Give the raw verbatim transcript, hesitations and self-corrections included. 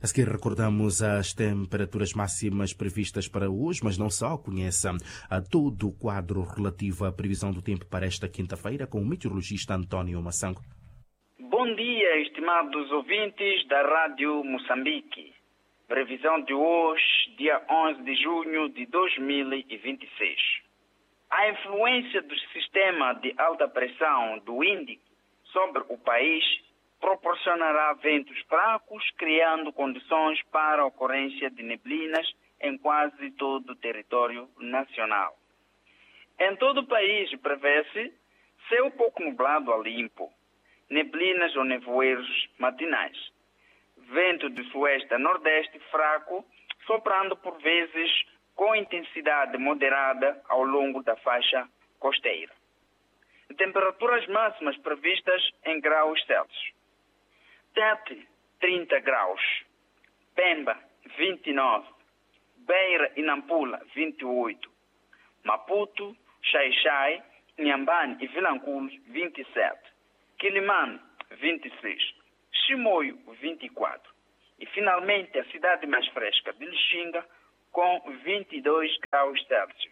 A seguir recordamos as temperaturas máximas previstas para hoje, mas não só. Conheça a todo o quadro relativo à previsão do tempo para esta quinta-feira com o meteorologista António Massango. Bom dia, estimados ouvintes da Rádio Moçambique. Previsão de hoje, dia onze de junho de dois mil e vinte e seis. A influência do sistema de alta pressão do Índico sobre o país proporcionará ventos fracos, criando condições para a ocorrência de neblinas em quase todo o território nacional. Em todo o país prevê-se céu pouco nublado a limpo, neblinas ou nevoeiros matinais, vento de sueste a nordeste fraco, soprando por vezes com intensidade moderada ao longo da faixa costeira. Temperaturas máximas previstas em graus Celsius. Tete, trinta graus. Pemba, vinte e nove. Beira e Nampula, vinte e oito. Maputo, Xai-Xai, Inhambane e Vilanculos, vinte e sete. Quilimane, vinte e seis. Chimoio, vinte e quatro. E finalmente a cidade mais fresca de Lixinga, com vinte e dois graus Celsius.